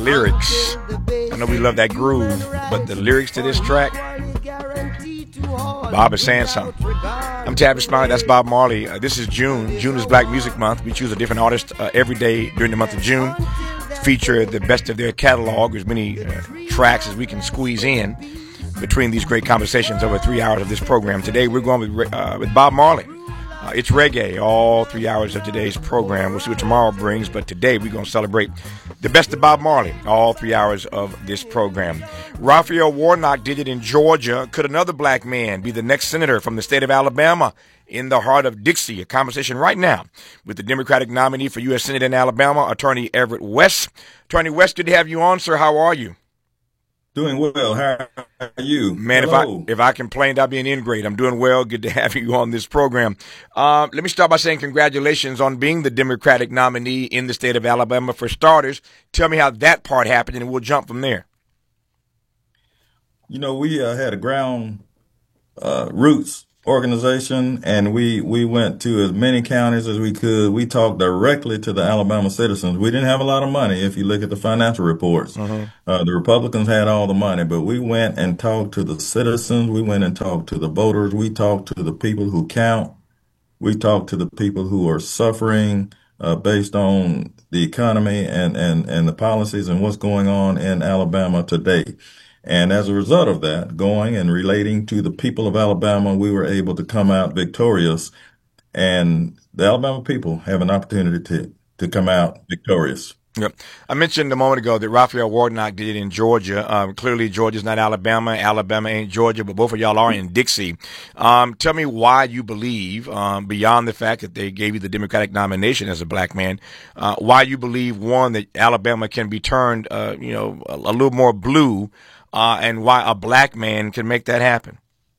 Lyrics. I know we love that groove, but the lyrics to this track, Bob is saying something. I'm Tavis Smiley. That's Bob Marley. This is June. June is Black Music Month. We choose a different artist every day during the month of June. Feature the best of their catalog, as many tracks as we can squeeze in between these great conversations over 3 hours of this program. Today we're going with Bob Marley. It's reggae all 3 hours of today's program. We'll see what tomorrow brings, but today we're going to celebrate the best of Bob Marley all 3 hours of this program. Raphael Warnock did it in Georgia. Could another black man be the next senator from the state of Alabama in the heart of Dixie? A conversation right now with the Democratic nominee for U.S. Senate in Alabama, Attorney Everett West. Attorney West, good to have you on, sir. How are you? Doing well. How are you? Man, if I complained, I'd be an ingrate. I'm doing well. Good to have you on this program. Let me start by saying congratulations on being the Democratic nominee in the state of Alabama. For starters, tell me how that part happened, and we'll jump from there. You know, we had a ground roots organization, and we went to as many counties as we could. We talked directly to the Alabama citizens. We didn't have a lot of money if you look at the financial reports. The Republicans had all the money, but we went and talked to the citizens. We went and talked to the voters. We talked to the people who count. We talked to the people who are suffering based on the economy and the policies and what's going on in Alabama today. And as a result of that, going and relating to the people of Alabama, we were able to come out victorious. And the Alabama people have an opportunity to come out victorious. Yep. I mentioned a moment ago that Raphael Warnock did it in Georgia. Clearly, Georgia's not Alabama. Alabama ain't Georgia, but both of y'all are in Dixie. Tell me why you believe, beyond the fact that they gave you the Democratic nomination as a black man, why you believe, one, that Alabama can be turned, a little more blue, and why a black man can make that happen.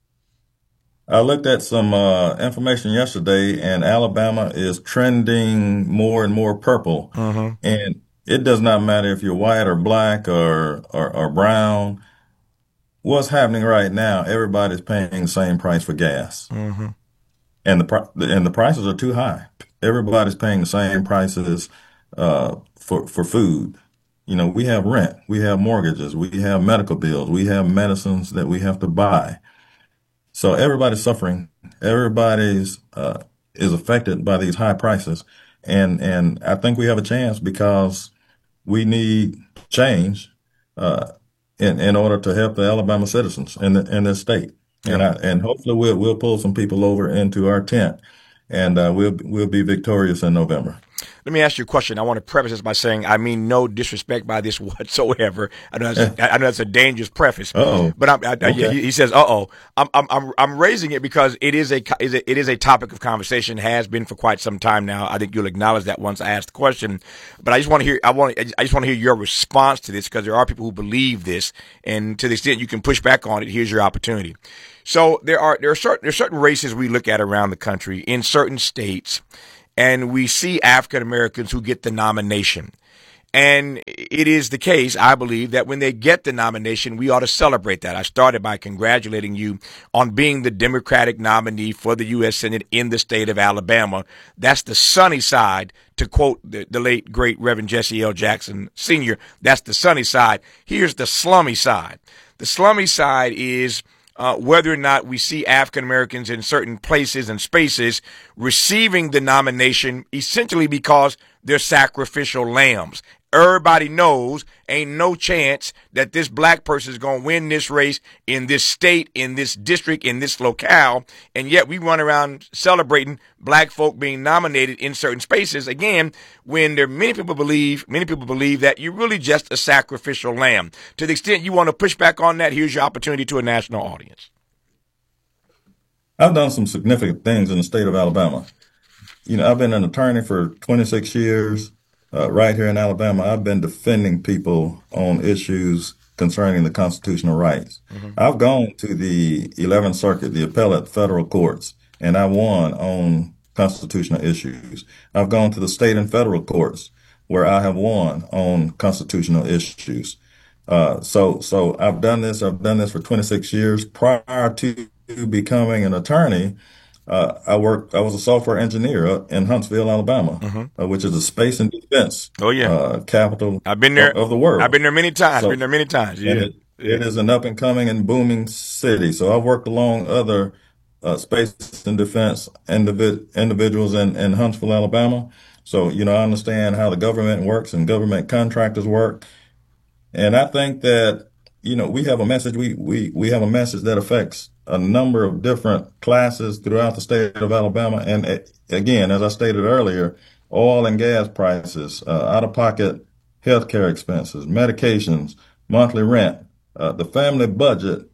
I looked at some information yesterday, and Alabama is trending more and more purple. And it does not matter if you're white or black or brown. What's happening right now? Everybody's paying the same price for gas, and the prices are too high. Everybody's paying the same prices for food. You know, we have rent, we have mortgages, we have medical bills, we have medicines that we have to buy. So everybody's suffering. Everybody's is affected by these high prices, and I think we have a chance because we need change in order to help the Alabama citizens in this state. Yeah. And hopefully we'll pull some people over into our tent, and we'll be victorious in November. Let me ask you a question. I want to preface this by saying I mean no disrespect by this whatsoever. I know that's a dangerous preface. But okay. He says, I'm raising it because it is a topic of conversation. Has been for quite some time now. I think you'll acknowledge that once I ask the question. But I just want to hear your response to this, because there are people who believe this, and to the extent you can push back on it, here's your opportunity. So there are certain races we look at around the country in certain states, and we see African Americans who get the nomination. And it is the case, I believe, that when they get the nomination, we ought to celebrate that. I started by congratulating you on being the Democratic nominee for the U.S. Senate in the state of Alabama. That's the sunny side, to quote the late, great Reverend Jesse L. Jackson Sr. That's the sunny side. Here's the slummy side. The slummy side is whether or not we see African Americans in certain places and spaces receiving the nomination essentially because they're sacrificial lambs. Everybody knows ain't no chance that this black person is going to win this race in this state, in this district, in this locale. And yet we run around celebrating black folk being nominated in certain spaces. Again, when many people believe that you're really just a sacrificial lamb. To the extent you want to push back on that, here's your opportunity to a national audience. I've done some significant things in the state of Alabama. You know, I've been an attorney for 26 years. Right here in Alabama, I've been defending people on issues concerning the constitutional rights. I've gone to the 11th Circuit, the appellate federal courts, and I won on constitutional issues. I've gone to the state and federal courts where I have won on constitutional issues. So I've done this for 26 years. Prior to becoming an attorney, I was a software engineer in Huntsville, Alabama, which is a space and defense Oh yeah, capital I've been there. of the I've world. been there many times. Been So, there many times. and Yeah, yeah. it is an up and coming and booming city. So I've worked along other space and defense individuals in Huntsville, Alabama. So, I understand how the government works and government contractors work. And I think that, we have a message, we have a message that affects a number of different classes throughout the state of Alabama. And again, as I stated earlier, oil and gas prices, out-of-pocket healthcare expenses, medications, monthly rent, the family budget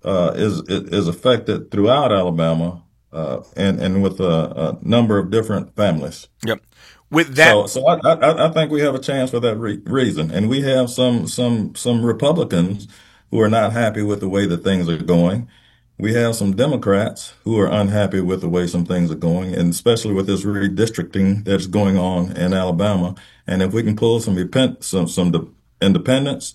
is affected throughout Alabama, and with a number of different families. Yep. With that, So I think we have a chance for that reason, and we have some Republicans who are not happy with the way that things are going. We have some Democrats who are unhappy with the way some things are going, and especially with this redistricting that's going on in Alabama. And if we can pull some independents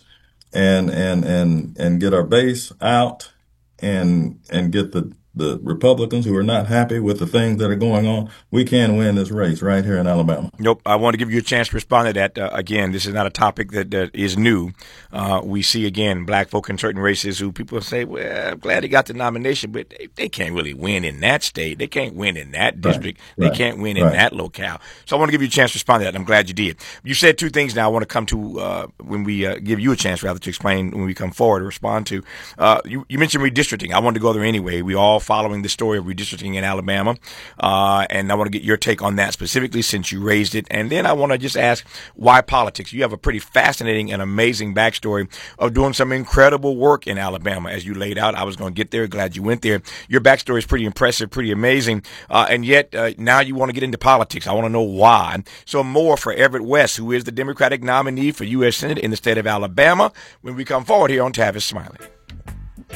and get our base out and get the Republicans who are not happy with the things that are going on, we can win this race right here in Alabama. nope. I want to give you a chance to respond to that. Again, this is not a topic that is new. We see, again, black folk in certain races who people say, well, I'm glad they got the nomination, but they can't really win in that state. They can't win in that district. They can't win in that locale. So I want to give you a chance to respond to that. I'm glad you did. You said two things now I want to come to when we give you a chance, rather, to explain when we come forward to respond to. You mentioned redistricting. I wanted to go there anyway. We all following the story of redistricting in Alabama, and I want to get your take on that specifically since you raised it. And then I want to just ask, why politics? You have a pretty fascinating and amazing backstory of doing some incredible work in Alabama, as you laid out. I was going to get there. Glad you went there. Your backstory is pretty impressive, pretty amazing, and yet now you want to get into politics. I want to know why. So more for Everett West, who is the Democratic nominee for U.S. Senate in the state of Alabama, when we come forward here on Tavis Smiley.